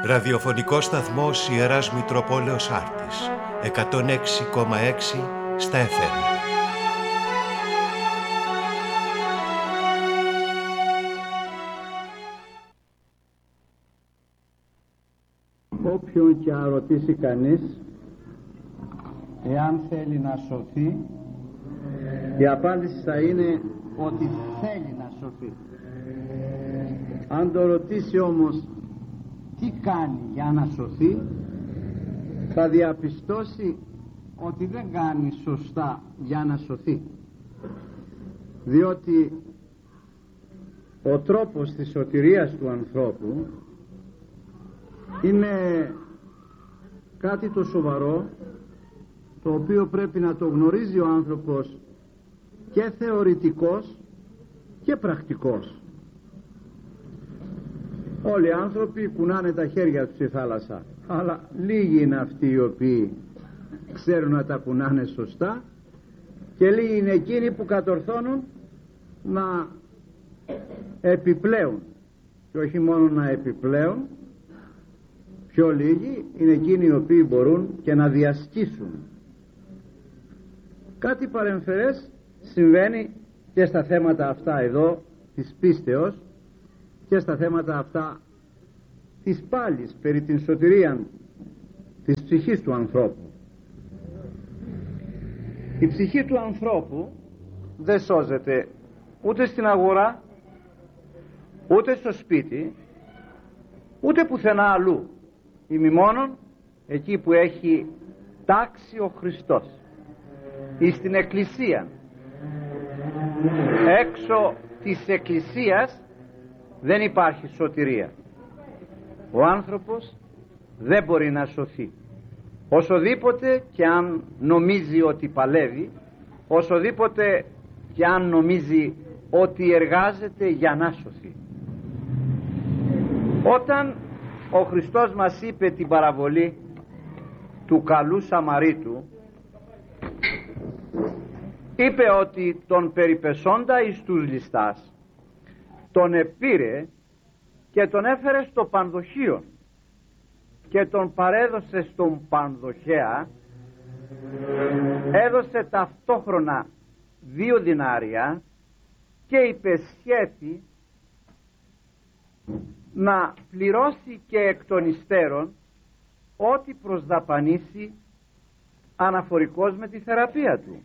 Ραδιοφωνικός σταθμός Ιεράς Μητροπόλεως Άρτης, 106,6 στα FM. Όποιον και αν ρωτήσει κανείς εάν θέλει να σωθεί, η απάντηση θα είναι ότι θέλει να σωθεί. Αν το ρωτήσει όμως τι κάνει για να σωθεί, θα διαπιστώσει ότι δεν κάνει σωστά για να σωθεί, διότι ο τρόπος της σωτηρίας του ανθρώπου είναι κάτι το σοβαρό, το οποίο πρέπει να το γνωρίζει ο άνθρωπος και θεωρητικός και πρακτικός. Όλοι οι άνθρωποι κουνάνε τα χέρια τους στη θάλασσα, αλλά λίγοι είναι αυτοί οι οποίοι ξέρουν να τα κουνάνε σωστά και λίγοι είναι εκείνοι που κατορθώνουν να επιπλέουν, και όχι μόνο να επιπλέουν. Πιο λίγοι είναι εκείνοι οι οποίοι μπορούν και να διασκήσουν. Κάτι παρεμφερές συμβαίνει και στα θέματα αυτά εδώ της πίστεως και στα θέματα αυτά της πάλης περί την σωτηρία της ψυχής του ανθρώπου. Η ψυχή του ανθρώπου δεν σώζεται ούτε στην αγορά, ούτε στο σπίτι, ούτε πουθενά αλλού, ημιμόνον εκεί που έχει τάξει ο Χριστός, ή στην εκκλησία. Έξω της εκκλησίας δεν υπάρχει σωτηρία. Ο άνθρωπος δεν μπορεί να σωθεί, όσοδήποτε και αν νομίζει ότι παλεύει, όσοδήποτε και αν νομίζει ότι εργάζεται για να σωθεί. Όταν ο Χριστός μας είπε την παραβολή του καλού Σαμαρίτου, είπε ότι τον περιπεσόντα εις τους ληστάς τον επήρε και τον έφερε στο πανδοχείο και τον παρέδωσε στον πανδοχέα, έδωσε ταυτόχρονα 2 δινάρια και υπεσχέθη να πληρώσει και εκ των υστέρων ό,τι προσδαπανίσει αναφορικώς με τη θεραπεία του.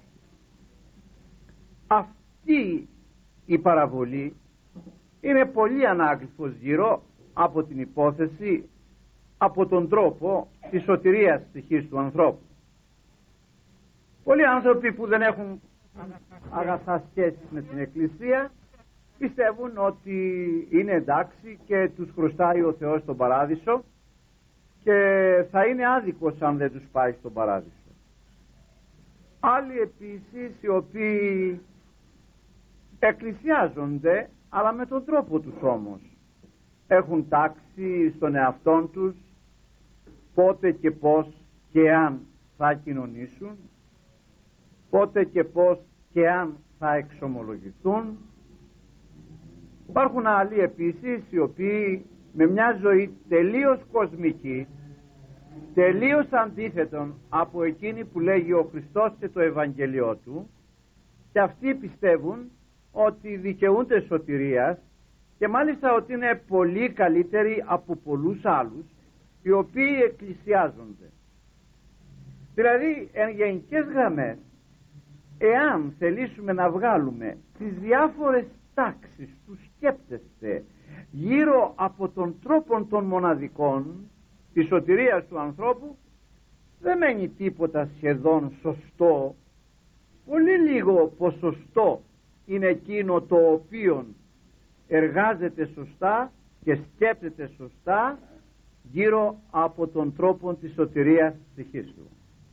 Αυτή η παραβολή είναι πολύ ανάγλυφος γύρω από την υπόθεση, από τον τρόπο της σωτηρίας της ψυχής του ανθρώπου. Πολλοί άνθρωποι που δεν έχουν αγαθά σχέσεις με την Εκκλησία πιστεύουν ότι είναι εντάξει και τους χρωστάει ο Θεός στον παράδεισο και θα είναι άδικος αν δεν τους πάει στον παράδεισο. Άλλοι επίσης, οι οποίοι εκκλησιάζονται αλλά με τον τρόπο τους όμως, έχουν τάξει στον εαυτόν τους πότε και πώς και αν θα κοινωνήσουν, πότε και πώς και αν θα εξομολογηθούν. Υπάρχουν άλλοι επίσης οι οποίοι με μια ζωή τελείως κοσμική, τελείως αντίθετον από εκείνη που λέγει ο Χριστός και το Ευαγγελιό του, και αυτοί πιστεύουν ότι δικαιούνται σωτηρίας και μάλιστα ότι είναι πολύ καλύτεροι από πολλούς άλλους οι οποίοι εκκλησιάζονται. Δηλαδή εν γενικές γραμμές, εάν θελήσουμε να βγάλουμε τις διάφορες τάξεις του σκέπτεστε γύρω από τον τρόπο των μοναδικών της σωτηρίας του ανθρώπου, δεν μένει τίποτα σχεδόν σωστό. Πολύ λίγο ποσοστό είναι εκείνο το οποίο εργάζεται σωστά και σκέπτεται σωστά γύρω από τον τρόπο της σωτηρίας της ψυχής του.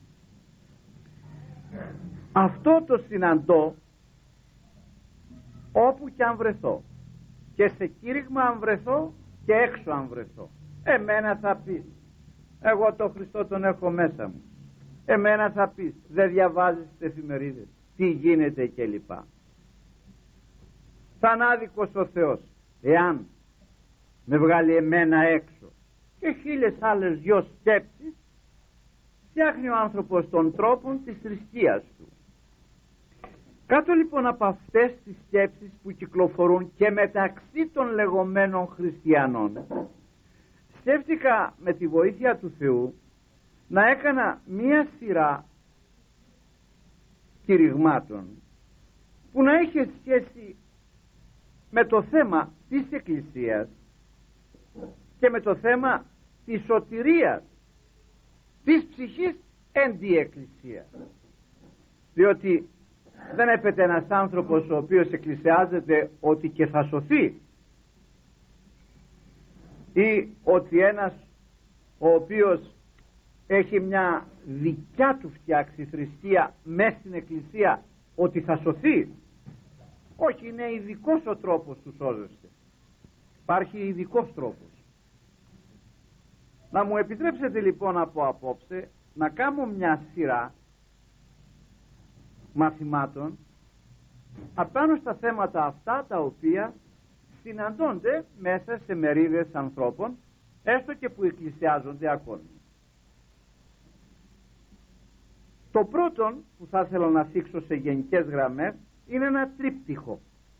Αυτό το συναντώ όπου και αν βρεθώ, και σε κήρυγμα αν βρεθώ και έξω αν βρεθώ. Εμένα θα πεις, εγώ τον Χριστό τον έχω μέσα μου. Εμένα θα πεις, δεν διαβάζεις τις εφημερίδες, τι γίνεται κλπ. Θα είναι άδικος ο Θεός εάν με βγάλει εμένα έξω και 1000 άλλες δυο σκέψεις, φτιάχνει ο άνθρωπος των τρόπων της θρησκείας του. Κάτω λοιπόν από αυτές τις σκέψεις που κυκλοφορούν και μεταξύ των λεγόμενων χριστιανών, σκέφτηκα με τη βοήθεια του Θεού να έκανα μία σειρά κηρυγμάτων που να είχε σχέση με το θέμα της Εκκλησίας και με το θέμα της σωτηρίας της ψυχής εν τη Εκκλησία. Διότι δεν έπεται ένας άνθρωπος ο οποίος εκκλησιάζεται ότι και θα σωθεί, ή ότι ένας ο οποίος έχει μια δικιά του φτιάξει θρησκεία μέσα στην Εκκλησία ότι θα σωθεί. Όχι, είναι ειδικός ο τρόπος του σώζεστε. Υπάρχει ειδικός τρόπος. Να μου επιτρέψετε λοιπόν από απόψε να κάνω μια σειρά μαθημάτων απάνω στα θέματα αυτά τα οποία συναντώνται μέσα σε μερίδες ανθρώπων, έστω και που εκκλησιάζονται ακόμη. Το πρώτο που θα ήθελα να θίξω σε γενικές γραμμές είναι ένα τρίπτυχο.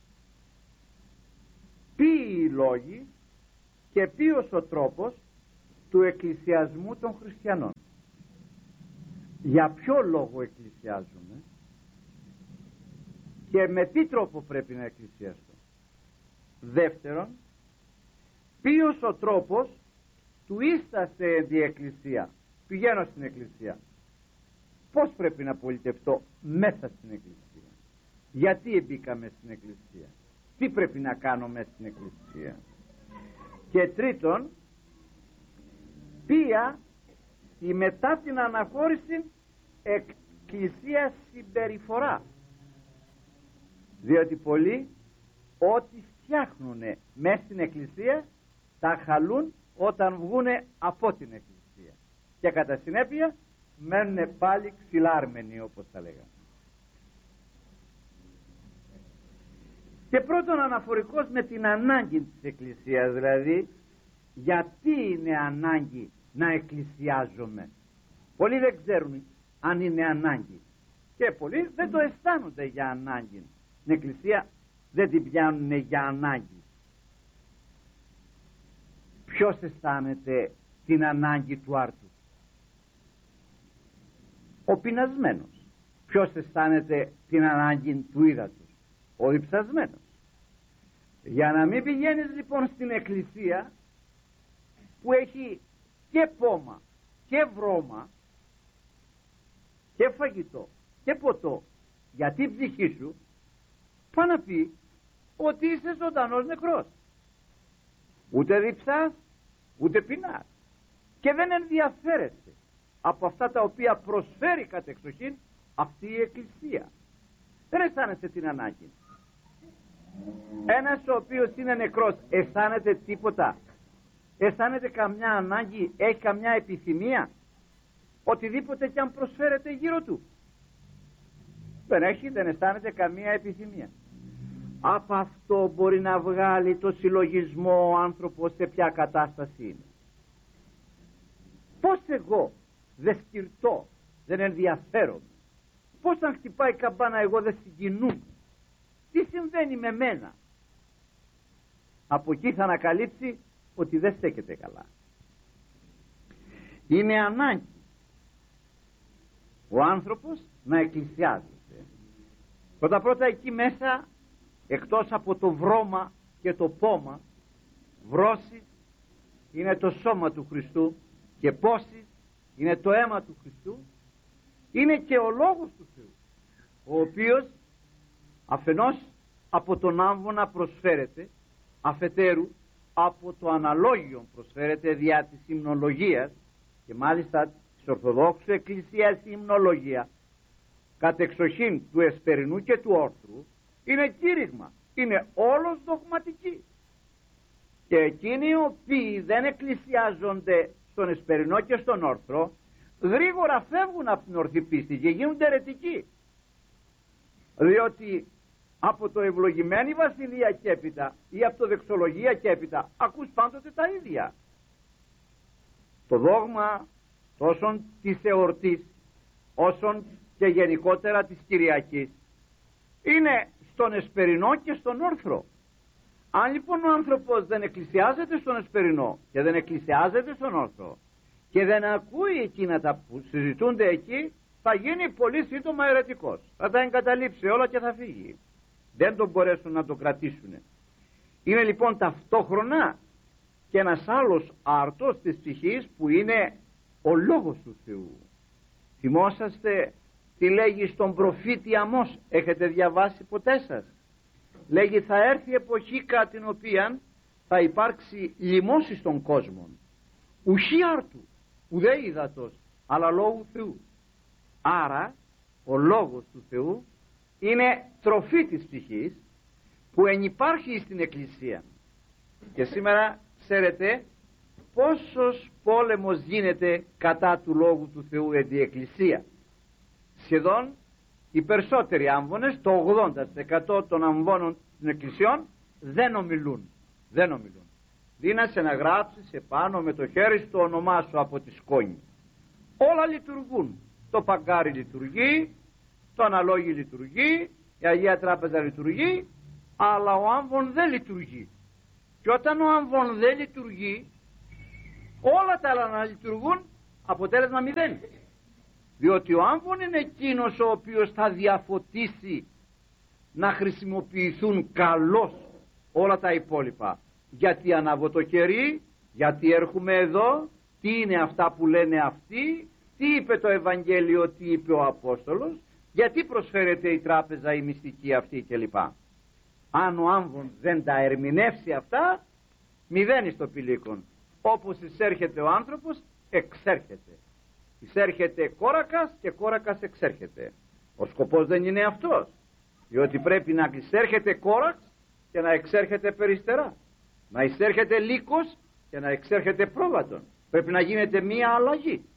Ποιοι οι λόγοι και ποιος ο τρόπος του εκκλησιασμού των χριστιανών. Για ποιο λόγο εκκλησιάζουμε και με τι τρόπο πρέπει να εκκλησιαστώ. Δεύτερον, ποιος ο τρόπος του ίσταστε εν τη εκκλησία. Πηγαίνω στην εκκλησία. Πώς πρέπει να πολιτευτώ μέσα στην εκκλησία. Γιατί μπήκαμε στην εκκλησία. Τι πρέπει να κάνω μέσα στην εκκλησία. Και τρίτον, ποια η μετά την αναχώρηση εκκλησία συμπεριφορά. Διότι πολλοί ό,τι φτιάχνουν μέσα στην εκκλησία τα χαλούν όταν βγούνε από την εκκλησία και κατά συνέπεια μένουν πάλι ξυλάρμενοι, όπως τα λέγαμε. Και πρώτον αναφορικός με την ανάγκη της εκκλησίας, δηλαδή γιατί είναι ανάγκη να εκκλησιάζομαι. Πολλοί δεν ξέρουν αν είναι ανάγκη και πολλοί δεν το αισθάνονται για ανάγκη. Την εκκλησία δεν την πιάνουν για ανάγκη. Ποιος αισθάνεται την ανάγκη του άρτου. Ο πεινασμένος. Ποιος αισθάνεται την ανάγκη του ύδατος. Ο διψασμένος. Για να μην πηγαίνεις λοιπόν στην εκκλησία που έχει και πόμα και βρώμα και φαγητό και ποτό για την ψυχή σου, πάει να πει ότι είσαι ζωντανός νεκρός. Ούτε διψάς ούτε πεινάς και δεν ενδιαφέρεσαι από αυτά τα οποία προσφέρει κατ' εξοχήν αυτή η εκκλησία. Δεν αισθάνεσαι την ανάγκη. Ένας ο οποίος είναι νεκρός αισθάνεται τίποτα. Αισθάνεται καμιά ανάγκη, έχει καμιά επιθυμία, οτιδήποτε και αν προσφέρεται γύρω του. Δεν έχει, δεν αισθάνεται καμία επιθυμία. Από αυτό μπορεί να βγάλει το συλλογισμό ο άνθρωπος σε ποια κατάσταση είναι. Πώς εγώ δεν σκυρτώ, δεν ενδιαφέρομαι. Πώς αν χτυπάει καμπάνα εγώ δεν συγκινούμαι. Τι συμβαίνει με μένα. Από εκεί θα ανακαλύψει ότι δεν στέκεται καλά. Είναι ανάγκη ο άνθρωπος να εκκλησιάζεται. Πρώτα εκεί μέσα, εκτός από το βρώμα και το πόμα, βρώσει είναι το σώμα του Χριστού και πόση είναι το αίμα του Χριστού, είναι και ο λόγος του Θεού, ο οποίος αφενός από τον άμβονα προσφέρεται, αφετέρου από το αναλόγιο προσφέρεται διά της υμνολογίας, και μάλιστα της Ορθοδόξου Εκκλησίας η υμνολογία κατ' εξοχήν του εσπερινού και του όρθρου είναι κήρυγμα, είναι όλος δογματική. Και εκείνοι οι οποίοι δεν εκκλησιάζονται στον εσπερινό και στον όρθρο γρήγορα φεύγουν από την ορθή πίστη και γίνονται αιρετικοί, διότι από το ευλογημένη βασιλεία και έπειτα ή από το δεξολογία και έπειτα ακούς πάντοτε τα ίδια. Το δόγμα τόσο της εορτής όσον και γενικότερα της Κυριακής είναι στον εσπερινό και στον όρθρο. Αν λοιπόν ο άνθρωπος δεν εκκλησιάζεται στον εσπερινό και δεν εκκλησιάζεται στον όρθρο και δεν ακούει εκείνα τα που συζητούνται εκεί, θα γίνει πολύ σύντομα αιρετικός. Θα τα εγκαταλείψει όλα και θα φύγει. Δεν τον μπορέσουν να το κρατήσουν. Είναι λοιπόν ταυτόχρονα και ένας άλλος άρτος της ψυχής που είναι ο Λόγος του Θεού. Θυμόσαστε τι λέγει στον προφήτη Αμώς? Έχετε διαβάσει ποτέ σας? Λέγει θα έρθει εποχή κατά την οποία θα υπάρξει λιμώση στον κόσμο, ουσί άρτου ουδέ ύδατος αλλά λόγου Θεού. Άρα ο Λόγος του Θεού είναι τροφή της ψυχής που ενυπάρχει στην Εκκλησία. Και σήμερα ξέρετε πόσος πόλεμος γίνεται κατά του Λόγου του Θεού εν τη Εκκλησία. Σχεδόν οι περισσότεροι άμβονες, το 80% των αμβώνων των εκκλησιών δεν ομιλούν. Δίνασε να γράψεις επάνω με το χέρι στο όνομά σου από τη σκόνη. Όλα λειτουργούν. Το παγκάρι λειτουργεί, το αναλόγι λειτουργεί, η Αγία Τράπεζα λειτουργεί, αλλά ο άμβον δεν λειτουργεί. Και όταν ο άμβον δεν λειτουργεί, όλα τα άλλα να λειτουργούν, αποτέλεσμα μηδέν. Διότι ο άμβον είναι εκείνος ο οποίος θα διαφωτίσει να χρησιμοποιηθούν καλώς όλα τα υπόλοιπα. Γιατί ανάβω το κερί, γιατί έρχομαι εδώ, τι είναι αυτά που λένε αυτοί, τι είπε το Ευαγγέλιο, τι είπε ο Απόστολος, γιατί προσφέρεται η τράπεζα, η μυστική αυτή κλπ. Αν ο άμβον δεν τα ερμηνεύσει αυτά, μηδέν στο πηλίκον. Όπως εισέρχεται ο άνθρωπος, εξέρχεται. Εισέρχεται κόρακας και κόρακας εξέρχεται. Ο σκοπός δεν είναι αυτός, διότι πρέπει να εισέρχεται κόραξ και να εξέρχεται περιστερά, να εισέρχεται λύκος και να εξέρχεται πρόβατον. Πρέπει να γίνεται μία αλλαγή.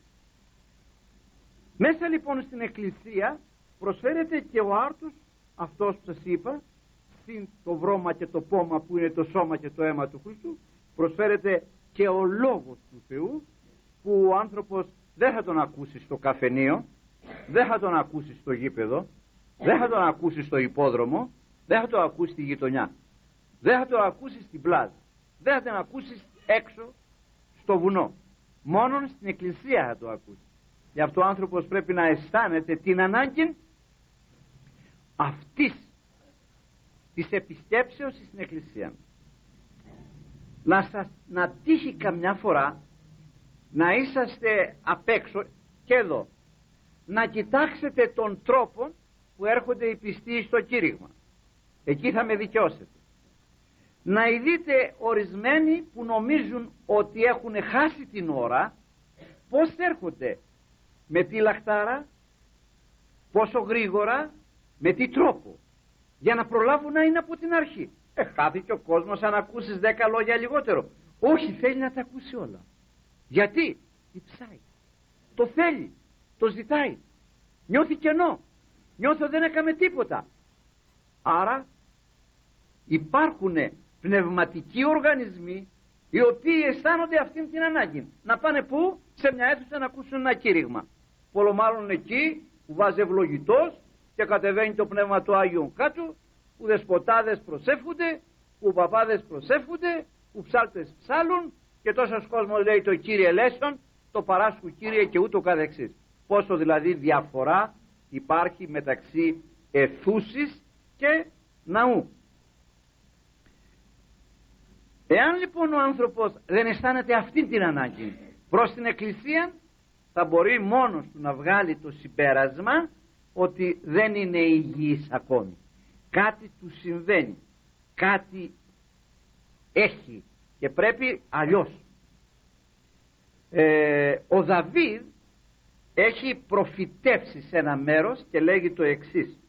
Μέσα λοιπόν στην Εκκλησία προσφέρεται και ο άρτος αυτός που σας είπα, συν το βρώμα και το πόμα που είναι το σώμα και το αίμα του Χριστού, προσφέρεται και ο Λόγος του Θεού, που ο άνθρωπος δεν θα τον ακούσει στο καφενείο, δεν θα τον ακούσει στο γήπεδο, δεν θα τον ακούσει στο υπόδρομο, δεν θα τον ακούσει στη γειτονιά, δεν θα τον ακούσει στην πλάζα, δεν θα τον ακούσει έξω στο βουνό, μόνον στην Εκκλησία θα το ακούσει. Γι' αυτό ο άνθρωπος πρέπει να αισθάνεται την ανάγκη αυτής της επισκέψεως στην Εκκλησία. Να τύχει καμιά φορά να είσαστε απ' έξω και εδώ, να κοιτάξετε τον τρόπο που έρχονται οι πιστοί στο κήρυγμα. Εκεί θα με δικαιώσετε. Να δείτε ορισμένοι που νομίζουν ότι έχουν χάσει την ώρα, πώς έρχονται, με τι λαχτάρα, πόσο γρήγορα, με τι τρόπο, για να προλάβουν να είναι από την αρχή. Χάθηκε ο κόσμος αν ακούσεις 10 λόγια λιγότερο. Όχι, θέλει να τα ακούσει όλα. Γιατί? Διψάει. Το θέλει, το ζητάει. Νιώθει κενό. Νιώθω δεν έκαμε τίποτα. Άρα υπάρχουν πνευματικοί οργανισμοί οι οποίοι αισθάνονται αυτήν την ανάγκη. Να πάνε πού? Σε μια αίθουσα να ακούσουν ένα κήρυγμα. Πολλο μάλλον εκεί που βάζει ευλογητός και κατεβαίνει το πνεύμα του Άγιου κάτω, που δεσποτάδες προσεύχονται, που παπάδες προσεύχονται, που ψάλτες ψάλουν και τόσος κόσμος λέει το Κύριε Λέησον, το παράσχου Κύριε και ούτω καθεξής. Πόσο δηλαδή διαφορά υπάρχει μεταξύ αιθούσης και ναού. Εάν λοιπόν ο άνθρωπος δεν αισθάνεται αυτή την ανάγκη προς την Εκκλησία, θα μπορεί μόνος του να βγάλει το συμπέρασμα ότι δεν είναι υγιής ακόμη. Κάτι του συμβαίνει, κάτι έχει και πρέπει αλλιώς. Ο Δαβίδ έχει προφητεύσει σε ένα μέρος και λέγει το εξής: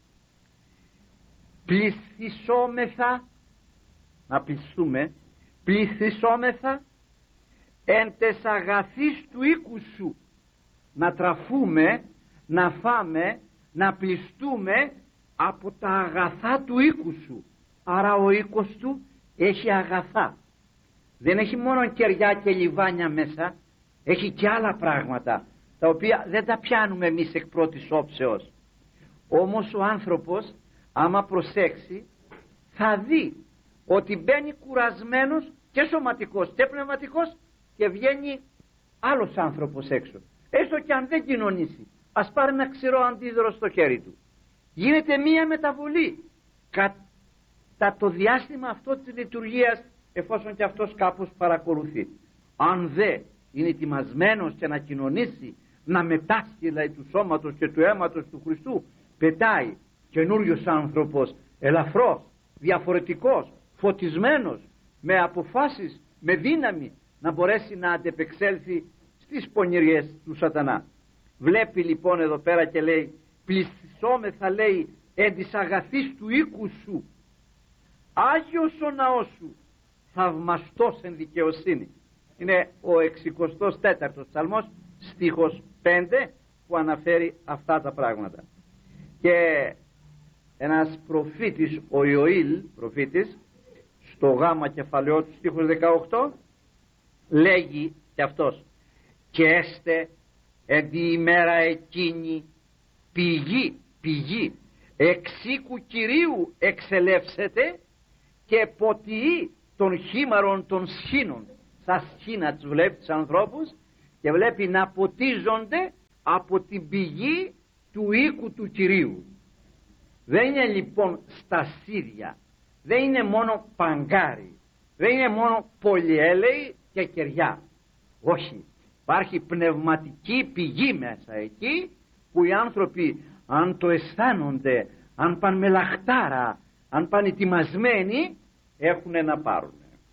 πληθυσόμεθα, να πληθούμε, πληθυσόμεθα εν τες αγαθείς του οίκου σου, να τραφούμε, να φάμε, να πληστούμε από τα αγαθά του οίκου σου. Άρα ο οίκος του έχει αγαθά, δεν έχει μόνο κεριά και λιβάνια μέσα, έχει και άλλα πράγματα τα οποία δεν τα πιάνουμε εμείς εκ πρώτης όψεως. Όμως ο άνθρωπος άμα προσέξει θα δει ότι μπαίνει κουρασμένος και σωματικός και πνευματικός και βγαίνει άλλος άνθρωπος έξω, έστω και αν δεν κοινωνήσει. Ας πάρει ένα ξηρό αντίδωρο στο χέρι του, γίνεται μία μεταβολή κατά το διάστημα αυτό της λειτουργίας, εφόσον και αυτός κάπως παρακολουθεί. Αν δεν είναι ετοιμασμένος και να κοινωνήσει, να μετάσχει δηλαδή του σώματος και του αίματος του Χριστού, πετάει καινούριος άνθρωπος, ελαφρός, διαφορετικός, φωτισμένος, με αποφάσεις, με δύναμη, να μπορέσει να αντεπεξέλθει στις πονηριές του σατανά. Βλέπει λοιπόν εδώ πέρα και λέει, πλησσόμεθα λέει εν της αγαθής του οίκου σου, Άγιος ο ναός σου, θαυμαστός εν δικαιοσύνη. Είναι ο 64ος ψαλμός, στίχος 5, που αναφέρει αυτά τα πράγματα. Και ένας προφήτης, ο Ιωήλ προφήτης, στο γάμα κεφαλαιό του στίχος 18, λέγει και αυτός, και έστε εν τη ημέρα εκείνη πηγή εξοίκου Κυρίου εξελεύσετε και ποτιεί των χήμαρων των σχήνων. Σαν σχήνα τους βλέπει τους ανθρώπους και βλέπει να ποτίζονται από την πηγή του οίκου του Κυρίου. Δεν είναι λοιπόν στασίδια, δεν είναι μόνο παγκάρι, δεν είναι μόνο πολυέλαιοι και κεριά. Όχι, υπάρχει πνευματική πηγή μέσα εκεί, που οι άνθρωποι αν το αισθάνονται, αν πάνε με λαχτάρα, αν πάνε ετοιμασμένοι, έχουν να πάρουν.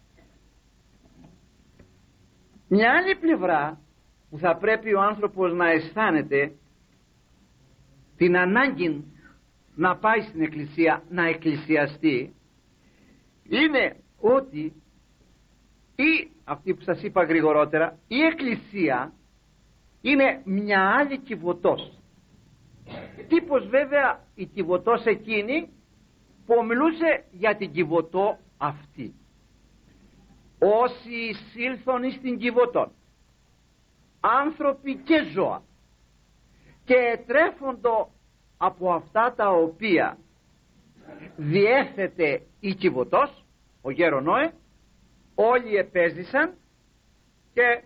Μια άλλη πλευρά που θα πρέπει ο άνθρωπος να αισθάνεται την ανάγκη να πάει στην εκκλησία, να εκκλησιαστεί, είναι ότι ή αυτή που σας είπα γρηγορότερα, η εκκλησία είναι μια άλλη Κιβωτός. Τύπος βέβαια η Κιβωτός εκείνη που μιλούσε για την Κιβωτό αυτή. Όσοι εισήλθον εις την Κιβωτόν, άνθρωποι και ζώα, και τρέφοντο από αυτά τα οποία διέθετε η Κιβωτός, ο γέρο Νόε, όλοι επέζησαν και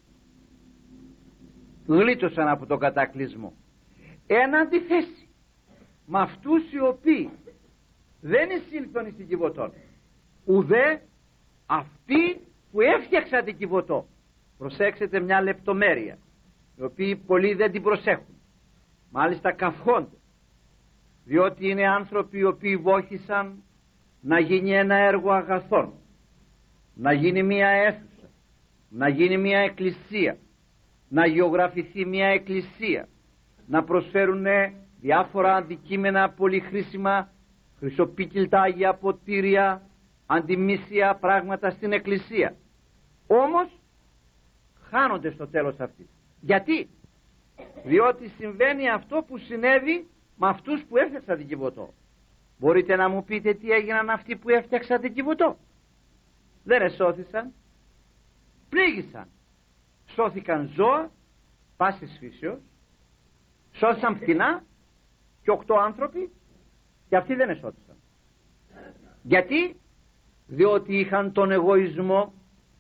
γλίτωσαν από τον κατακλυσμό. Εν αντιθέσει με αυτούς οι οποίοι δεν εισήλθον εις την Κιβωτόν, ουδέ αυτοί που έφτιαξαν την Κιβωτό. Προσέξτε μια λεπτομέρεια, οι οποίοι πολλοί δεν την προσέχουν, μάλιστα καυχόνται, διότι είναι άνθρωποι οι οποίοι βόχησαν να γίνει ένα έργο αγαθών, να γίνει μια αίθουσα, να γίνει μια εκκλησία, να γεωγραφηθεί μια εκκλησία, να προσφέρουν διάφορα αντικείμενα πολύ χρήσιμα, χρυσοπίκυλτα Αγία ποτήρια, αντιμήσια πράγματα στην εκκλησία. Όμως χάνονται στο τέλος αυτοί. Γιατί? Διότι συμβαίνει αυτό που συνέβη με αυτούς που έφτιαξαν την Κιβωτό. Μπορείτε να μου πείτε τι έγιναν αυτοί που έφτιαξαν την Κιβωτό? Δεν εσώθησαν, πλήγησαν. Σώθηκαν ζώα πάσης φύσεως, σώθησαν πτηνά και 8 άνθρωποι, και αυτοί δεν εσώθησαν. Γιατί? Διότι είχαν τον εγωισμό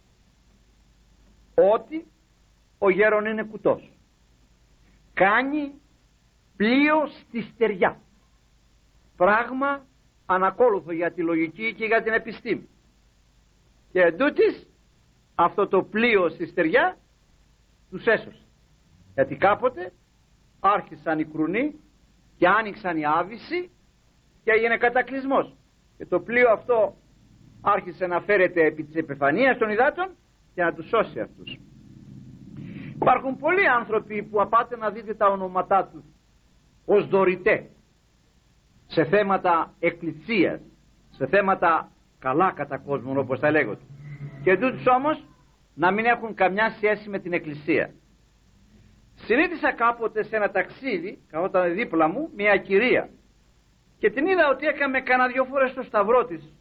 ότι ο γέρον είναι κουτός, κάνει πλοίο στη στεριά, πράγμα ανακόλουθο για τη λογική και για την επιστήμη. Και εντούτοις αυτό το πλοίο στη στεριά τους έσωσε, γιατί κάποτε άρχισαν οι κρουνοί και άνοιξαν οι άβυσσοι και έγινε κατακλυσμός, και το πλοίο αυτό άρχισε να φέρεται επί της επιφανείας των υδάτων και να τους σώσει αυτούς. Υπάρχουν πολλοί άνθρωποι που απάτε να δείτε τα ονόματά τους ως δωρητέ σε θέματα εκκλησίας, σε θέματα καλά κατά κόσμον, όπως τα λέγονται, και τούτους όμως να μην έχουν καμιά σχέση με την εκκλησία. Συνήθισα κάποτε σε ένα ταξίδι, καθόταν δίπλα μου μια κυρία, και την είδα ότι έκαμε κανένα 2 φορές το σταυρό της.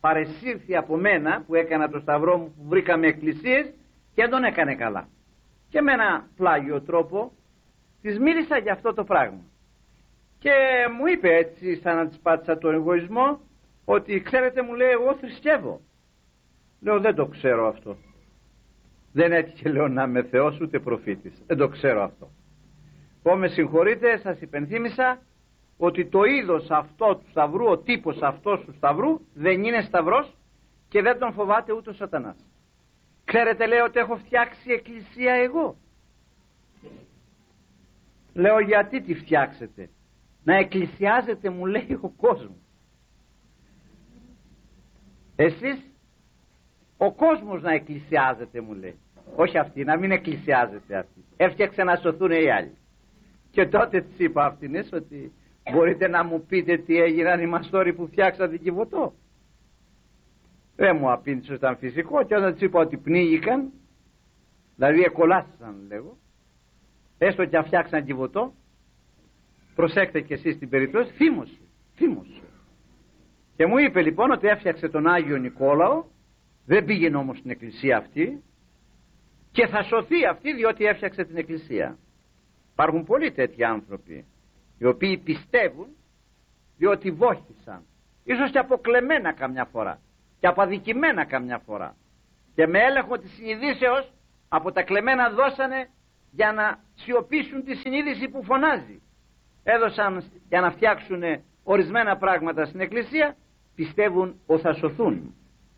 Παρεσύρθη από μένα που έκανα το σταυρό μου, που βρήκαμε εκκλησίες, και δεν τον έκανε καλά. Και και με ένα πλάγιο τρόπο της μίλησα για αυτό το πράγμα. Και μου είπε έτσι, σαν να της πάτησα τον εγωισμό, ότι ξέρετε, μου λέει, εγώ θρησκεύω. Λέω, δεν το ξέρω αυτό. Δεν έτυχε, λέω, να είμαι Θεός ούτε προφήτης. Δεν το ξέρω αυτό. Με συγχωρείτε, σας υπενθύμησα ότι το είδος αυτό του σταυρού, ο τύπος αυτός του σταυρού δεν είναι σταυρός και δεν τον φοβάται ούτε ο σατανάς. Ξέρετε, λέω, ότι έχω φτιάξει εκκλησία εγώ. Λέω, γιατί τη φτιάξετε? Να εκκλησιάζεται, μου λέει, ο κόσμος. Εσείς, ο κόσμος να εκκλησιάζεται, μου λέει. Όχι αυτή, να μην εκκλησιάζεται αυτή. Έφτιαξε να σωθούν οι άλλοι. Και τότε της είπα αυτήνες ότι μπορείτε να μου πείτε τι έγιναν οι μαστόροι που φτιάξαν την Κιβωτό? Δεν μου απήντησε, ήταν φυσικό. Και όταν της είπα ότι πνίγηκαν, δηλαδή εκολάστησαν, λέγω, έστω και αν φτιάξαν Κιβωτό, προσέξτε και εσείς την περίπτωση, θύμωσε. Και μου είπε λοιπόν ότι έφτιαξε τον Άγιο Νικόλαο, δεν πήγαινε όμως στην εκκλησία αυτή και θα σωθεί αυτή διότι έφτιαξε την εκκλησία. Υπάρχουν πολλοί τέτοιοι άνθρωποι οι οποίοι πιστεύουν διότι βοήθησαν, ίσως και αποκλεμμένα καμιά φορά και απαδικημένα καμιά φορά, και με έλεγχο της συνειδήσεως από τα κλεμμένα δώσανε για να σιωπήσουν τη συνείδηση που φωνάζει. Έδωσαν για να φτιάξουν ορισμένα πράγματα στην εκκλησία, πιστεύουν ότι θα σωθούν.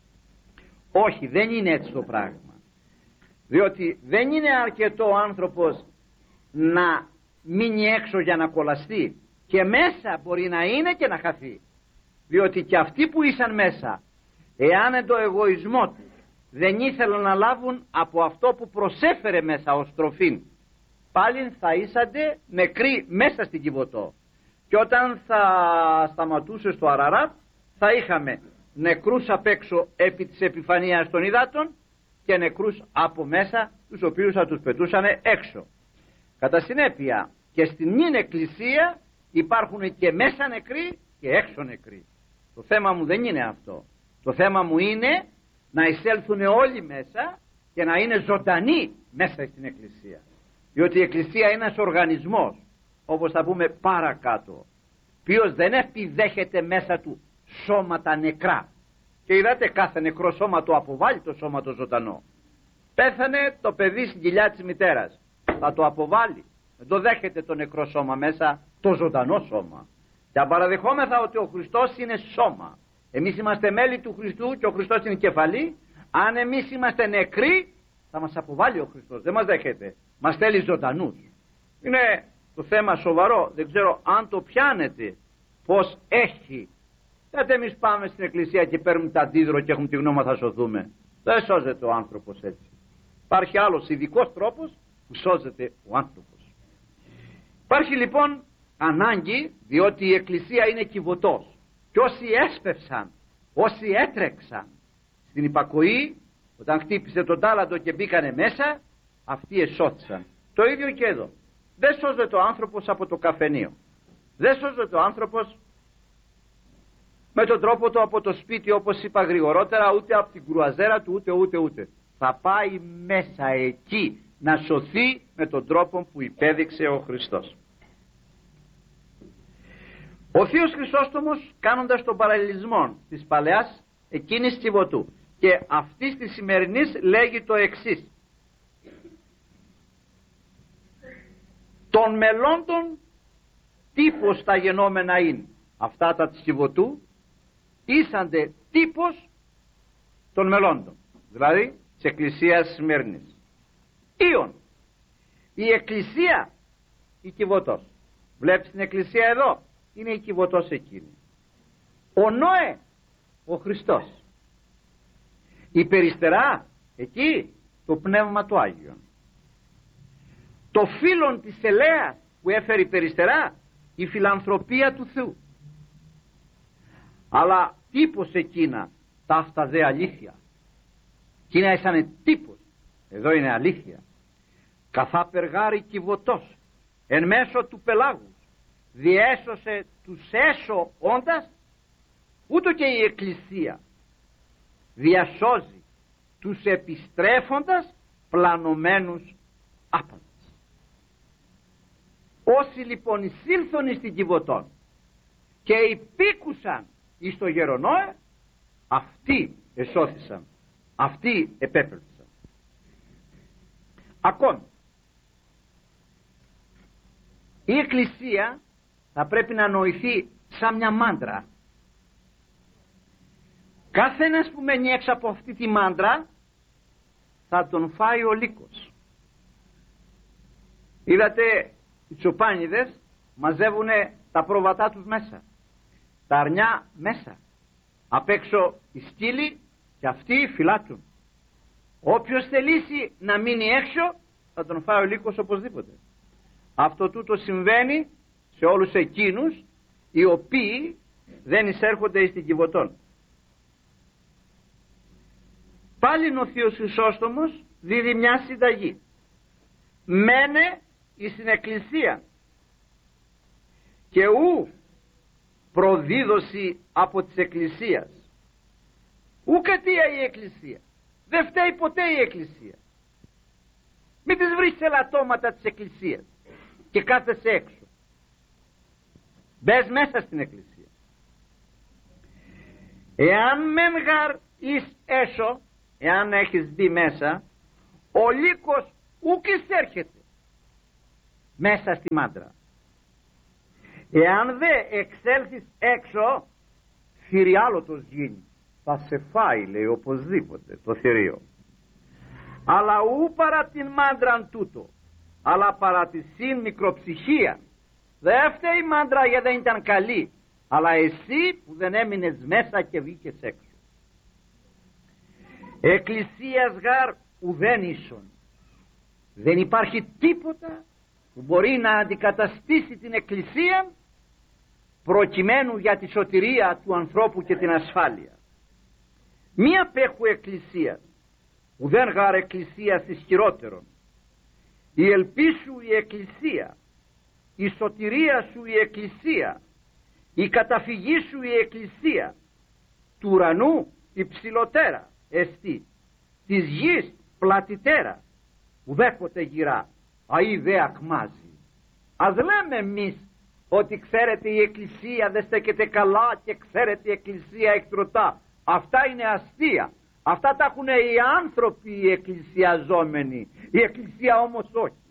Όχι, δεν είναι έτσι το πράγμα. Διότι δεν είναι αρκετό ο άνθρωπος να μείνει έξω για να κολλαστεί, και μέσα μπορεί να είναι και να χαθεί. Διότι και αυτοί που ήσαν μέσα, εάν το εγωισμό του δεν ήθελαν να λάβουν από αυτό που προσέφερε μέσα ως τροφή, πάλι θα ήσανται νεκροί μέσα στην Κιβωτό. Και όταν θα σταματούσε στο Αραράτ, θα είχαμε νεκρούς απ' έξω επί της επιφανείας των υδάτων και νεκρούς από μέσα, τους οποίους θα τους πετούσαν έξω. Κατά συνέπεια και στην νυν εκκλησία υπάρχουν και μέσα νεκροί και έξω νεκροί. Το θέμα μου δεν είναι αυτό. Το θέμα μου είναι να εισέλθουν όλοι μέσα και να είναι ζωντανοί μέσα στην εκκλησία. Διότι η εκκλησία είναι ένας οργανισμός, όπως θα πούμε παρακάτω, ποιος δεν επιδέχεται μέσα του σώματα νεκρά. Και είδατε, κάθε νεκρό σώμα το αποβάλλει το σώμα το ζωντανό. Πέθανε το παιδί στην κοιλιά της μητέρας, θα το αποβάλει. Δεν το δέχεται το νεκρό σώμα μέσα, το ζωντανό σώμα. Και αν παραδεχόμεθα ότι ο Χριστός είναι σώμα, εμείς είμαστε μέλη του Χριστού και ο Χριστός είναι κεφαλή, αν εμείς είμαστε νεκροί, θα μας αποβάλει ο Χριστός. Δεν μας δέχεται. Μας θέλει ζωντανούς. Είναι το θέμα σοβαρό. Δεν ξέρω αν το πιάνετε πως έχει. Γιατί εμείς πάμε στην εκκλησία και παίρνουμε τα αντίδρο και έχουμε τη γνώμη θα σωθούμε. Δεν σώζεται ο άνθρωπος έτσι. Υπάρχει άλλος ειδικός τρόπος που σώζεται ο άνθρωπος. Υπάρχει λοιπόν ανάγκη, διότι η εκκλησία είναι Κιβωτός. Και όσοι έσπευσαν, όσοι έτρεξαν στην υπακοή, όταν χτύπησε τον τάλαντο και μπήκανε μέσα, αυτοί εσώθησαν. Το ίδιο και εδώ. Δεν σώζεται ο άνθρωπος από το καφενείο. Δεν σώζεται ο άνθρωπος με τον τρόπο του από το σπίτι, όπως είπα γρηγορότερα, ούτε από την κρουαζέρα του, ούτε. Θα πάει μέσα εκεί να σωθεί με τον τρόπο που υπέδειξε ο Χριστός. Ο Θείος Χρυσόστομος, κάνοντας τον παραλληλισμό της παλαιάς εκείνης Κιβωτού και αυτής της σημερινής, λέγει το εξής: των μελώντων τύπος τα γενόμενα είναι. Αυτά τα της Κιβωτού ήσανται τύπος των μελώντων, δηλαδή της εκκλησίας σημερινής. Ήον η εκκλησία η Κιβωτός. Βλέπεις την εκκλησία εδώ, είναι η Κιβωτός εκείνη. Ο Νόε ο Χριστός. Η περιστερά εκεί το Πνεύμα του Άγιον. Το φύλλον της ελέας που έφερε η περιστερά, η φιλανθρωπία του Θεού. Αλλά τύπος εκείνα, ταύτα δε αλήθεια. Εκείνα ήσανε τύπος, εδώ είναι αλήθεια. Καθά περγάρι Κιβωτός, εν μέσω του πελάγους, διέσωσε τους έσω όντας, ούτω και η εκκλησία διασώζει τους επιστρέφοντας πλανωμένους άπαντες. Όσοι λοιπόν εισήλθον στην Κιβωτόν και υπήκουσαν εις το γερονόε, αυτοί εσώθησαν, αυτοί επέπληξαν. Ακόμη η Εκκλησία θα πρέπει να νοηθεί σαν μια μάντρα. Κάθε ένας που μένει έξω από αυτή τη μάντρα θα τον φάει ο λύκος. Είδατε, οι τσοπάνιδες μαζεύουνε τα πρόβατά τους μέσα, τα αρνιά μέσα, απ' έξω οι σκύλοι και αυτοί φυλάτουν. Όποιος θελήσει να μείνει έξω θα τον φάει ο λύκος οπωσδήποτε. Αυτό τούτο συμβαίνει σε όλους εκείνους οι οποίοι δεν εισέρχονται στην Κιβωτόν. Πάλι ο Θείος Χρυσόστομος δίδει μια συνταγή. Μένε εις την Εκκλησία και ου προδίδωση από της Εκκλησίας. Ου κατία η Εκκλησία. Δεν φταίει ποτέ η Εκκλησία. Μην τις βρεις ελαττώματα της Εκκλησίας και κάθεσαι έξω. Μπες μέσα στην Εκκλησία. Εάν μεν γαρ εις έσω, εάν έχεις μπει μέσα, ο λύκος ουκ εισέρχεται μέσα στη μάντρα. Εάν δε εξέλθεις έξω, θηριάλωτος γίνει. Θα σε φάει, λέει, οπωσδήποτε το θηρίο. Αλλά ου παρά την μάντραν τούτο, αλλά παρά τη συν μικροψυχία. Δεν φταίει η μάντρα γιατί δεν ήταν καλή, αλλά εσύ που δεν έμεινες μέσα και βγήκες έξω. Εκκλησίας γαρ ουδέν ίσον. Δεν υπάρχει τίποτα που μπορεί να αντικαταστήσει την Εκκλησία προκειμένου για τη σωτηρία του ανθρώπου και την ασφάλεια. Μία πέχου Εκκλησία, ουδέν γαρ Εκκλησίας ισχυρότερον. Η ελπίσου η Εκκλησία, η σωτηρία σου η Εκκλησία, η καταφυγή σου η Εκκλησία, του ουρανού υψηλότερα εστί, της γης πλατιτέρα, ουδέποτε γυρά, αεί δε ακμάζει. Ας λέμε εμείς ότι ξέρετε η Εκκλησία δεν στέκεται καλά και ξέρετε η Εκκλησία εκτρωτά. Αυτά είναι αστεία. Αυτά τα έχουν οι άνθρωποι οι εκκλησιαζόμενοι. Η Εκκλησία όμως όχι.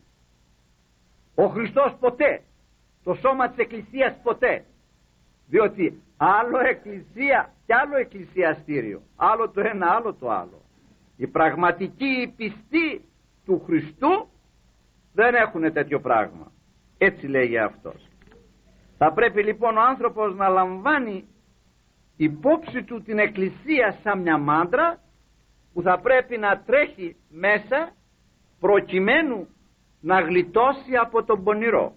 Ο Χριστός ποτέ. Το σώμα της Εκκλησίας ποτέ. Διότι άλλο Εκκλησία και άλλο εκκλησιαστήριο. Άλλο το ένα, άλλο το άλλο. Οι πραγματικοί πιστοί του Χριστού δεν έχουν τέτοιο πράγμα. Έτσι λέγει αυτός. Θα πρέπει λοιπόν ο άνθρωπος να λαμβάνει υπόψη του την Εκκλησία σαν μια μάντρα που θα πρέπει να τρέχει μέσα προκειμένου να γλιτώσει από τον πονηρό.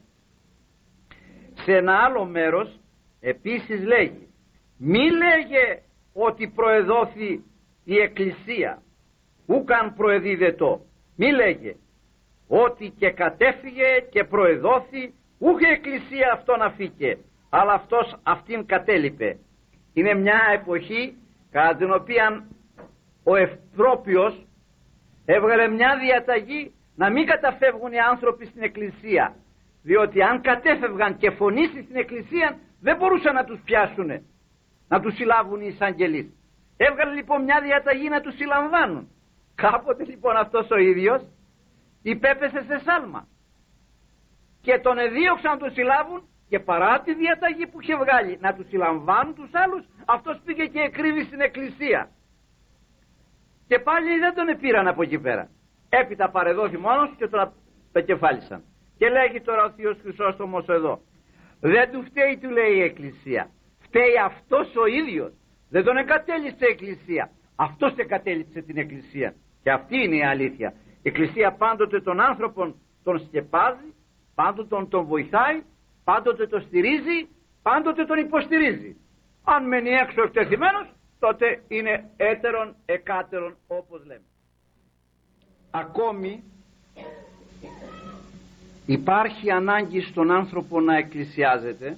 Σε ένα άλλο μέρος επίσης λέγει, μη λέγε ότι προεδόθη η Εκκλησία, ούκαν προεδίδετο. Μη λέγε ότι και κατέφυγε και προεδόθη, ούκ η Εκκλησία αυτόν αφήκε, αλλά αυτός αυτήν κατέλειπε. Είναι μια εποχή κατά την οποία ο Ευτρόπιος έβγαλε μια διαταγή να μην καταφεύγουν οι άνθρωποι στην Εκκλησία, διότι αν κατέφευγαν και φωνήσει στην Εκκλησία δεν μπορούσαν να τους πιάσουν, να τους συλλάβουν οι εισαγγελείς. Έβγαλε λοιπόν μια διαταγή να τους συλλαμβάνουν. Κάποτε λοιπόν αυτός ο ίδιος υπέπεσε σε σάλμα και τον εδίωξαν να τον συλλάβουν, και παρά τη διαταγή που είχε βγάλει να τους συλλαμβάνουν τους άλλους, αυτός πήγε και εκρύβει στην Εκκλησία και πάλι δεν τον επήραν από εκεί πέρα. Έπειτα παρεδόθη μόνος και τον απεκεφάλισαν. Και λέγει τώρα ο Θείος Χρυσόστομος εδώ, δεν του φταίει, του λέει, η Εκκλησία, φταίει αυτός ο ίδιος. Δεν τον εγκατέλειψε η Εκκλησία, αυτός εγκατέλειψε την Εκκλησία. Και αυτή είναι η αλήθεια. Η Εκκλησία πάντοτε τον άνθρωπον τον σκεπάζει, πάντοτε τον βοηθάει, πάντοτε τον στηρίζει, πάντοτε τον υποστηρίζει. Αν μένει έξω εκτεθειμένος, τότε είναι έτερον εκάτερον, όπως λέμε. Ακόμη υπάρχει ανάγκη στον άνθρωπο να εκκλησιάζεται,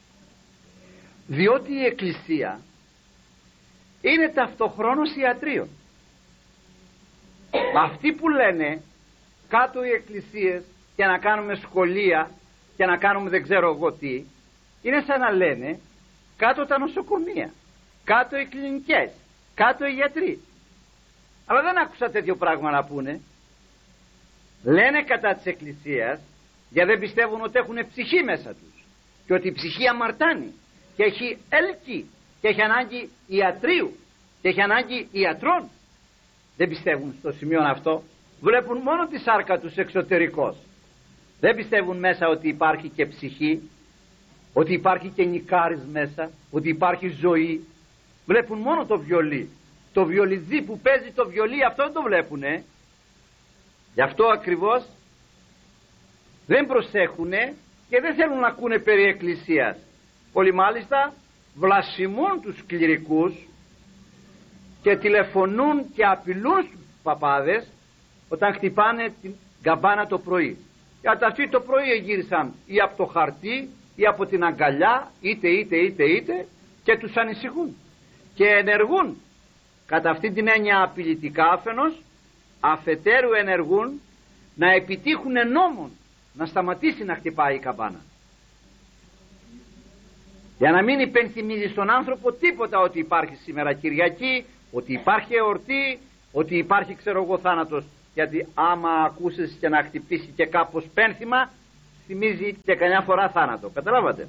διότι η Εκκλησία είναι ταυτοχρόνως ιατρείο. Αυτοί που λένε κάτω οι εκκλησίες και να κάνουμε σχολεία και να κάνουμε δεν ξέρω εγώ τι, είναι σαν να λένε κάτω τα νοσοκομεία, κάτω οι κλινικές, κάτω οι γιατροί. Αλλά δεν άκουσα τέτοιο πράγμα να πούνε. Λένε κατά της εκκλησίας, γιατί δεν πιστεύουν ότι έχουν ψυχή μέσα τους και ότι η ψυχή αμαρτάνει και έχει έλκη και έχει ανάγκη ιατρίου και έχει ανάγκη ιατρών. Δεν πιστεύουν στο σημείο αυτό. Βλέπουν μόνο τη σάρκα τους εξωτερικώς. Δεν πιστεύουν μέσα ότι υπάρχει και ψυχή, ότι υπάρχει και νικάρις μέσα, ότι υπάρχει ζωή. Βλέπουν μόνο το βιολί. Το βιολιτζί που παίζει το βιολί, αυτό δεν το βλέπουνε. Γι' αυτό ακριβώς δεν προσέχουνε και δεν θέλουν να ακούνε περί εκκλησίας. Όλοι μάλιστα βλασιμούν τους κληρικούς και τηλεφωνούν και απειλούν στους παπάδες όταν χτυπάνε την καμπάνα το πρωί. Γιατί αυτοί το πρωί γύρισαν ή από το χαρτί ή από την αγκαλιά, είτε και τους ανησυχούν και ενεργούν κατά αυτή την έννοια απειλητικά αφενός, αφετέρου ενεργούν να επιτύχουν νόμον να σταματήσει να χτυπάει η καμπάνα, για να μην υπενθυμίζει στον άνθρωπο τίποτα, ότι υπάρχει σήμερα Κυριακή, ότι υπάρχει εορτή, ότι υπάρχει ξέρω εγώ θάνατος. Γιατί άμα ακούσεις και να χτυπήσει και κάπως πένθυμα, θυμίζει και καμιά φορά θάνατο. Καταλάβατε?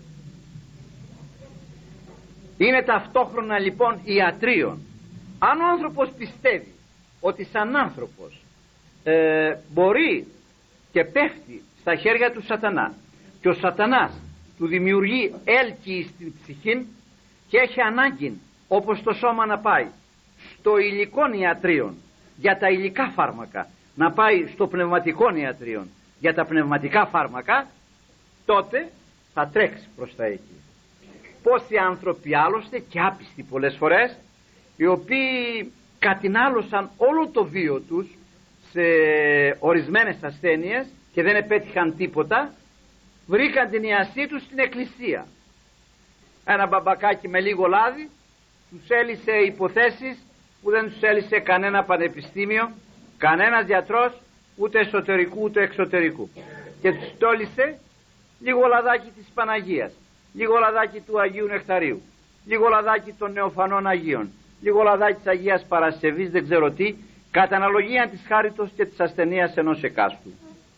Είναι ταυτόχρονα λοιπόν ιατρίων. Αν ο άνθρωπος πιστεύει ότι σαν άνθρωπος μπορεί και πέφτει στα χέρια του σατανά και ο σατανάς του δημιουργεί έλκη στην ψυχή και έχει ανάγκη όπως το σώμα να πάει στο υλικό ιατρίων για τα υλικά φάρμακα, να πάει στο πνευματικό ιατρίων για τα πνευματικά φάρμακα, τότε θα τρέξει προς τα εκεί. Πόσοι άνθρωποι άλλωστε και άπιστοι πολλές φορές, οι οποίοι κατηνάλωσαν όλο το βίο τους σε ορισμένες ασθένειες και δεν επέτυχαν τίποτα, βρήκαν την ιασή τους στην εκκλησία. Ένα μπαμπακάκι με λίγο λάδι τους έλυσε υποθέσεις που δεν τους έλυσε κανένα πανεπιστήμιο, κανένας γιατρός, ούτε εσωτερικού ούτε εξωτερικού, και τους τόλισε λίγο λαδάκι της Παναγίας, λίγο λαδάκι του Αγίου Νεκταρίου, λίγο λαδάκι των Νεοφανών Αγίων, λίγο λαδάκι της Αγίας Παρασκευής, δεν ξέρω τι, κατά αναλογία της χάριτος και της ασθενείας ενός εκάστου.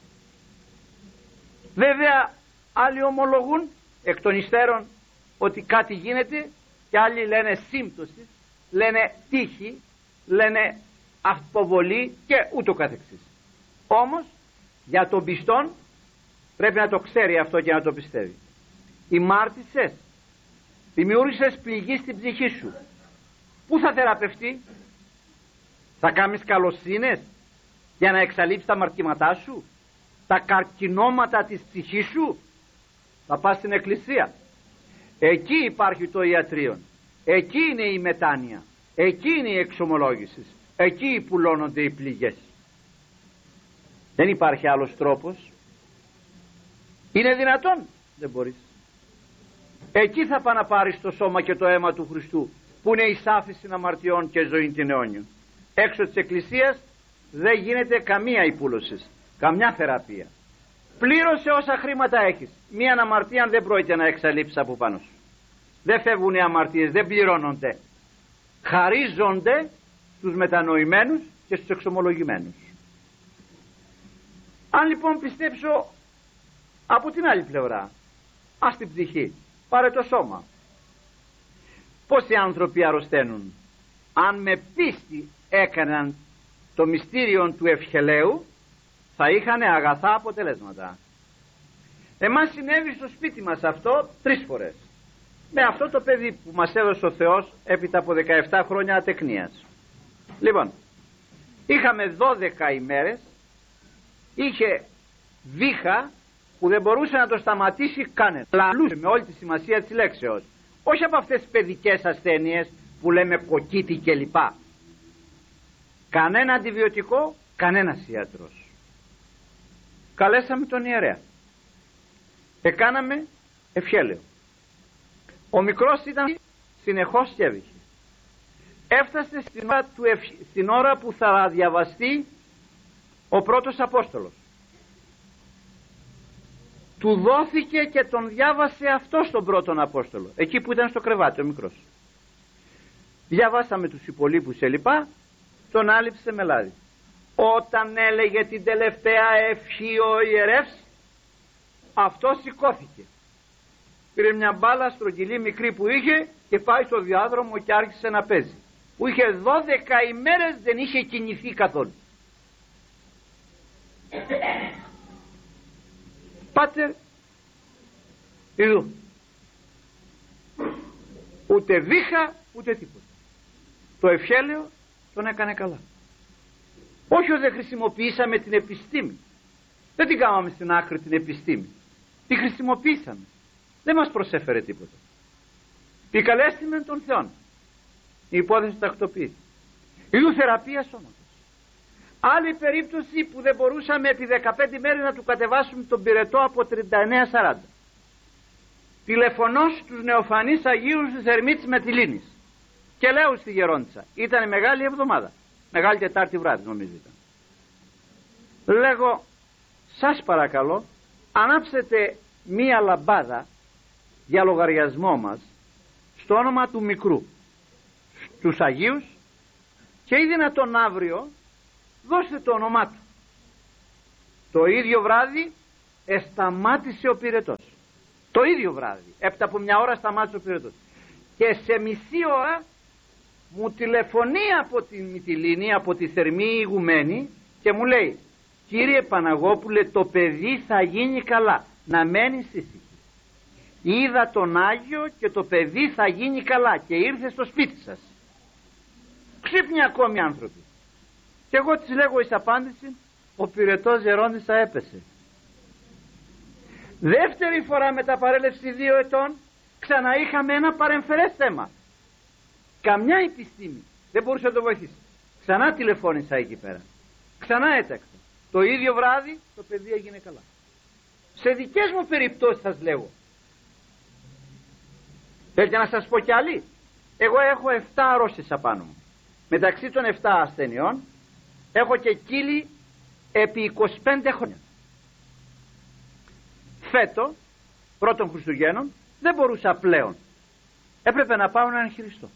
Βέβαια άλλοι ομολογούν εκ των υστέρων ότι κάτι γίνεται και άλλοι λένε σύμπτωση, λένε τύχη, λένε αποβολή και ούτω καθεξής. Όμως για τον πιστόν πρέπει να το ξέρει αυτό και να το πιστεύει. Οι μάρτυσες, δημιούργησες πληγή στην ψυχή σου. Πού θα θεραπευτεί? Θα κάνεις καλοσύνες για να εξαλείψεις τα αμαρτήματά σου, τα καρκινώματα της ψυχής σου? Θα πας στην εκκλησία. Εκεί υπάρχει το ιατρείο, εκεί είναι η μετάνοια, εκεί είναι η εξομολόγηση, εκεί πουλώνονται οι πληγές. Δεν υπάρχει άλλος τρόπος. Είναι δυνατόν? Δεν μπορείς. Εκεί θα πάει να πάρεις το σώμα και το αίμα του Χριστού, που είναι η σάφιση αμαρτιών και ζωή την αιώνιο. Έξω της εκκλησίας δεν γίνεται καμία υπούλωση, καμιά θεραπεία. Πλήρωσε όσα χρήματα έχεις. Μία αμαρτία δεν πρόκειται να εξαλείψεις από πάνω σου. Δεν φεύγουν οι αμαρτίες, δεν πληρώνονται. Χαρίζονται στους μετανοημένους και στους εξομολογημένους. Αν λοιπόν πιστέψω από την άλλη πλευρά, ας την ψυχή, πάρε το σώμα. Πόσοι άνθρωποι αρρωσταίνουν? Αν με πίστη έκαναν το μυστήριο του ευχελαίου, θα είχαν αγαθά αποτελέσματα. Εμάς συνέβη στο σπίτι μας αυτό 3 φορές. Με αυτό το παιδί που μας έδωσε ο Θεός έπειτα από 17 χρόνια ατεκνίας. Λοιπόν, είχαμε 12 ημέρες, είχε βήχα που δεν μπορούσε να το σταματήσει κανένα. Λαλούσε με όλη τη σημασία της λέξεως. Όχι από αυτές τις παιδικές ασθένειες που λέμε κοκκίτη κλπ. Κανένα αντιβιωτικό, κανένας ιατρός. Καλέσαμε τον ιερέα. Εκάναμε ευχέλαιο. Ο μικρός ήταν συνεχώς και έβηχε. Έφτασε στην ώρα που θα διαβαστεί ο πρώτος Απόστολος. Του δόθηκε και τον διάβασε αυτό στον πρώτον Απόστολο, εκεί που ήταν στο κρεβάτι ο μικρός. Διαβάσαμε τους υπολείπους σε λοιπά, τον άλυψε με λάδι. Όταν έλεγε την τελευταία ευχή ο ιερεύς, αυτό σηκώθηκε. Πήρε μια μπάλα στρογγυλή μικρή που είχε και πάει στο διάδρομο και άρχισε να παίζει. Που είχε 12 ημέρες δεν είχε κινηθεί καθόλου. Πάτερ, ειδού. Ούτε βήχα ούτε τίποτα. Το ευχέλαιο τον έκανε καλά. Όχι ότι δεν χρησιμοποιήσαμε την επιστήμη. Δεν την κάναμε στην άκρη την επιστήμη. Τη χρησιμοποιήσαμε. Δεν μας προσέφερε τίποτα. Επικαλέστημεν των Θεών. Η υπόθεση τακτοποιεί. Ειδού θεραπεία σώματος. Άλλη περίπτωση που δεν μπορούσαμε επί 15 μέρες να του κατεβάσουμε τον πυρετό από 39-40. Τηλεφωνώ στους νεοφανείς Αγίους της Ερμήτης Μετυλίνης και λέω στη γερόντισσα, ήταν μεγάλη εβδομάδα, Μεγάλη Τετάρτη βράδυ νομίζω ήταν. Λέγω, σας παρακαλώ, ανάψετε μία λαμπάδα για λογαριασμό μας στο όνομα του μικρού στους Αγίους και ή δυνατόν αύριο δώστε το όνομά του. Το ίδιο βράδυ σταμάτησε ο πυρετός. Το ίδιο βράδυ, έπειτα από μια ώρα σταμάτησε ο πυρετός. Και σε μισή ώρα μου τηλεφωνεί από τη Μυτιλήνη, από τη θερμή ηγουμένη και μου λέει, κύριε Παναγόπουλε, το παιδί θα γίνει καλά, να μένει ήσυχη. Είδα τον Άγιο και το παιδί θα γίνει καλά και ήρθε στο σπίτι σας. Ξύπνοι ακόμη άνθρωποι. Και εγώ της λέγω εις απάντηση, ο πυρετός γερόντισσα έπεσε. Δεύτερη φορά μετά παρέλευση 2 ετών ξανά είχαμε ένα παρεμφερές θέμα. Καμιά επιστήμη δεν μπορούσε να το βοηθήσει. Ξανά τηλεφώνησα εκεί πέρα. Ξανά έταξα. Το ίδιο βράδυ το παιδί έγινε καλά. Σε δικές μου περιπτώσεις σας λέγω. Θέλετε να σας πω κι άλλη. Εγώ έχω 7 αρρώστιες απάνω μου. Μεταξύ των 7 ασθενειών έχω και κύλι επί 25 χρόνια. Φέτο, πρώτων Χριστουγέννων, δεν μπορούσα πλέον. Έπρεπε να πάω να εγχειριστώ.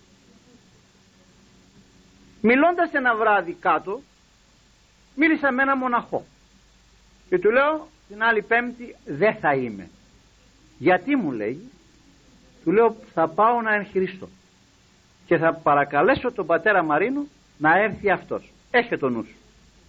Μιλώντας ένα βράδυ κάτω, μίλησα με ένα μοναχό και του λέω την άλλη Πέμπτη δεν θα είμαι. Γιατί, μου λέει? Του λέω, θα πάω να εγχειριστώ και θα παρακαλέσω τον πατέρα Μαρίνο να έρθει αυτός. Έχε το νου σου.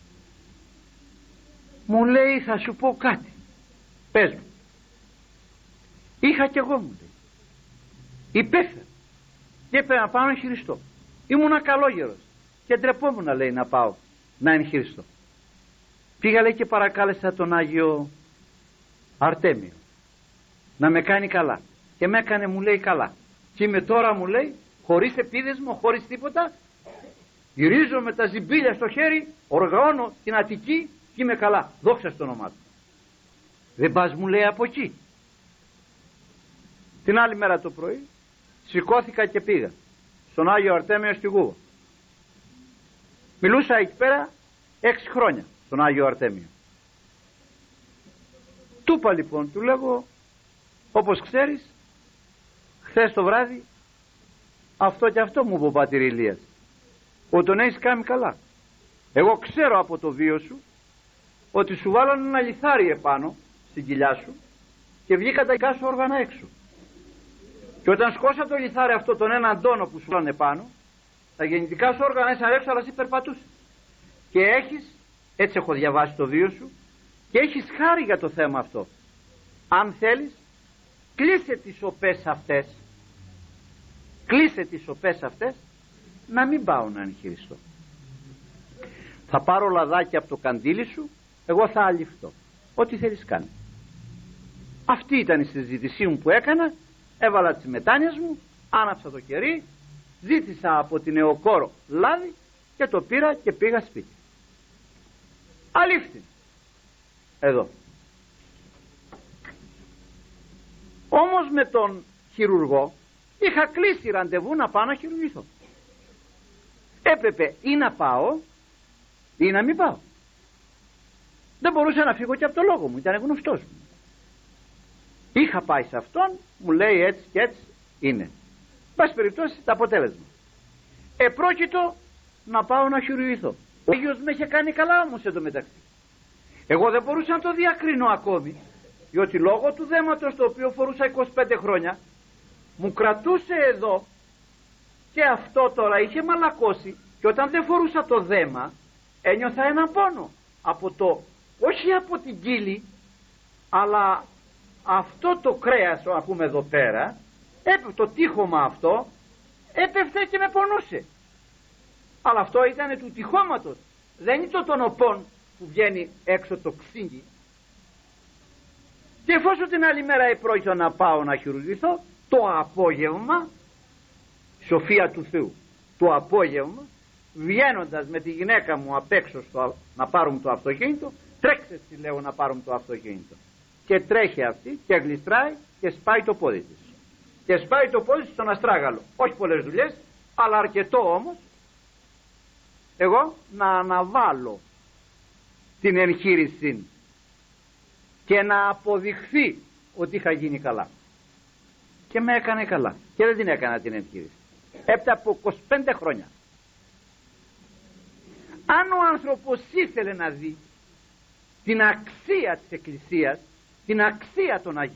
Μου λέει, θα σου πω κάτι. Πες μου. Είχα κι εγώ, μου λέει. Υπέφερα και έπρεπε να πάω να εγχειριστώ. Ήμουνα καλόγερος και ντρεπόμουν, λέει, να πάω να εγχειριστώ. Πήγα, λέει, και παρακάλεσα τον Άγιο Αρτέμιο να με κάνει καλά και με έκανε, μου λέει, καλά. Και είμαι τώρα, μου λέει, χωρίς επίδεσμο, χωρίς τίποτα, γυρίζω με τα ζυμπίλια στο χέρι, οργανώνω την Αττική και είμαι καλά. Δόξα στο όνομά του. Δεν πας, μου λέει, από εκεί? Την άλλη μέρα το πρωί σηκώθηκα και πήγα στον Άγιο Αρτέμιο στη Γούβα. Μιλούσα εκεί πέρα 6 χρόνια στον Άγιο Αρτέμιο. Του είπα λοιπόν, του λέγω, όπως ξέρεις, χθες το βράδυ αυτό και αυτό μου είπε ο πατήρ Ηλίας, ότι τον έχεις κάνει καλά. Εγώ ξέρω από το βίο σου ότι σου βάλανε ένα λιθάρι επάνω στην κοιλιά σου και βγήκα τα δικά σου όργανα έξω. Και όταν σκόσα το λιθάρι αυτό τον έναν τόνο που σου βάλανε πάνω, τα γεννητικά σου όργανα ήσαν έξω, αλλά εσύ περπατούσες. Και έχεις, έτσι έχω διαβάσει το βίο σου, και έχεις χάρη για το θέμα αυτό. Αν θέλεις, κλείσε τις σοπές αυτές. Κλείσε τις σοπές αυτές, να μην πάω να εγχειριστώ. Θα πάρω λαδάκι από το καντήλι σου, εγώ θα αληφθώ. Ό,τι θέλεις κάνει. Αυτή ήταν η συζήτησή μου που έκανα. Έβαλα τις μετάνοιες μου, άναψα το κερί, ζήτησα από την Εωκόρο λάδι και το πήρα και πήγα σπίτι. Αλήφθη. Εδώ. Όμως με τον χειρουργό είχα κλείσει ραντεβού να πάω να χειρουργηθώ. Έπρεπε ή να πάω ή να μην πάω. μπορούσα να φύγω και από το λόγο μου, ήταν γνωστός μου. Είχα πάει σε αυτόν, μου λέει έτσι και έτσι είναι. Πάση περιπτώσει το αποτέλεσμα. Επρόκειτο να πάω να χειρουργηθώ. Ο Άγιος με είχε κάνει καλά όμως εντωμεταξύ. Εγώ δεν μπορούσα να το διακρίνω ακόμη, διότι λόγω του δέματος το οποίο φορούσα 25 χρόνια μου κρατούσε εδώ και αυτό τώρα είχε μαλακώσει, και όταν δεν φορούσα το δέμα ένιωθα έναν πόνο από το, όχι από την κύλη, αλλά αυτό το κρέας, να πούμε εδώ πέρα, το τείχομα αυτό έπεφτε και με πονούσε. Αλλά αυτό ήταν του τυχώματος, δεν είναι το των οπών που βγαίνει έξω το ξύγκι. Και εφόσον την άλλη μέρα επρόκειτο να πάω να χειρουργηθώ, το απόγευμα, σοφία του Θεού, το απόγευμα, βγαίνοντας με τη γυναίκα μου απ' έξω να πάρουμε το αυτοκίνητο, τρέξε τη λέω να πάρουμε το αυτοκίνητο. Και τρέχει αυτή και γλιστράει και σπάει το πόδι της. Και σπάει το πόδι της στον αστράγαλο. Όχι πολλές δουλειές, αλλά αρκετό όμως, εγώ να αναβάλω την εγχείρηση και να αποδειχθεί ότι είχα γίνει καλά. Και με έκανε καλά. Και δεν την έκανα την εγχείρηση. Έπειτα από 25 χρόνια. Αν ο άνθρωπος ήθελε να δει την αξία της Εκκλησίας, την αξία των Αγίων,